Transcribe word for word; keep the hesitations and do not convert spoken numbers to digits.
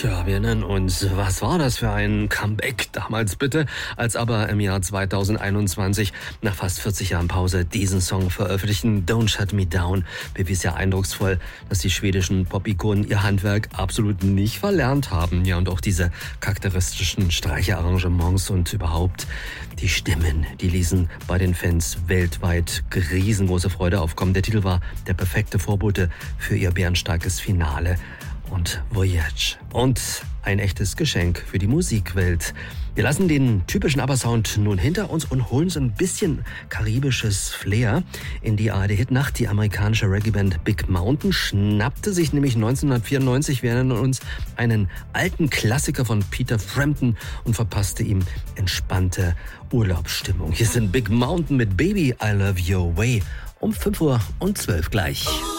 Ja, wir erinnern uns, was war das für ein Comeback damals bitte, als aber im Jahr zweitausendeinundzwanzig nach fast vierzig Jahren Pause diesen Song veröffentlichten. Don't Shut Me Down bewies ja eindrucksvoll, dass die schwedischen Pop-Ikonen ihr Handwerk absolut nicht verlernt haben. Ja, und auch diese charakteristischen Streicherarrangements und überhaupt die Stimmen, die ließen bei den Fans weltweit riesengroße Freude aufkommen. Der Titel war der perfekte Vorbote für ihr bärenstarkes Finale und Voyage. Und ein echtes Geschenk für die Musikwelt. Wir lassen den typischen ABBA-Sound nun hinter uns und holen so ein bisschen karibisches Flair in die A R D-Hitnacht. Die amerikanische Reggae-Band Big Mountain schnappte sich nämlich neunzehnhundertvierundneunzig, wir erinnern uns, einen alten Klassiker von Peter Frampton und verpasste ihm entspannte Urlaubsstimmung. Hier sind Big Mountain mit Baby I Love Your Way um fünf Uhr und zwölf gleich.